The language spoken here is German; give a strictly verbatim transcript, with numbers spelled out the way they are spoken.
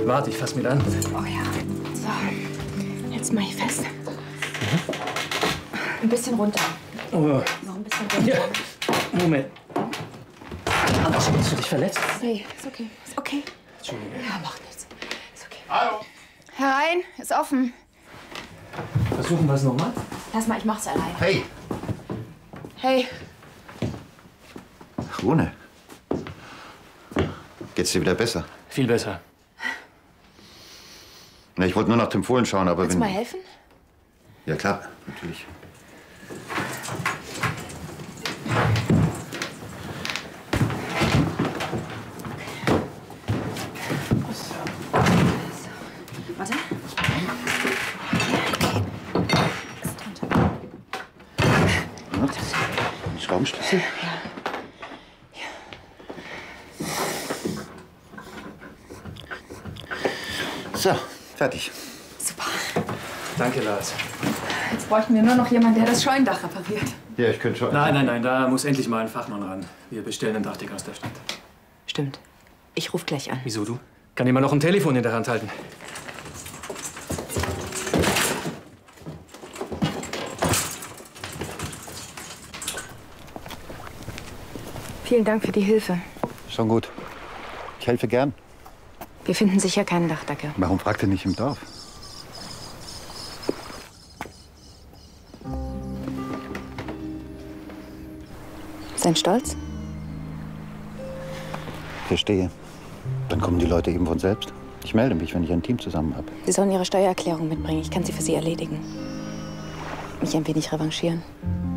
Warte, ich fass mit an. Oh ja. So, jetzt mach ich fest. Mhm. Ein bisschen runter. Oh. Noch ein bisschen runter. Ja. Moment. Hast du dich verletzt? Nee, ist okay. Ist okay. Entschuldigung. Ja, macht nichts. Ist okay. Hallo. Herein, ist offen. Versuchen wir es nochmal? Lass mal, ich mach's allein. Hey. Hey. Rune. Geht's dir wieder besser? Viel besser. Na, ich wollte nur nach dem Fohlen schauen, aber Willst wenn... du mal helfen? Ja, klar, natürlich. Warte. Und? Die Schraubenschlüssel? Ja. So, fertig. Super. Danke, Lars. Jetzt bräuchten wir nur noch jemanden, der das Scheunendach repariert. Ja, ich könnte schon... Nein, nein, nein, da muss endlich mal ein Fachmann ran. Wir bestellen einen Dachdecker aus der Stadt. Stimmt. Ich ruf gleich an. Wieso du? Kann jemand noch ein Telefon in der Hand halten? Vielen Dank für die Hilfe. Schon gut. Ich helfe gern. Wir finden sicher keinen Dachdecker. Warum fragt ihr nicht im Dorf? Sein Stolz? Verstehe. Dann kommen die Leute eben von selbst. Ich melde mich, wenn ich ein Team zusammen habe. Sie sollen Ihre Steuererklärung mitbringen. Ich kann sie für Sie erledigen. Mich ein wenig revanchieren.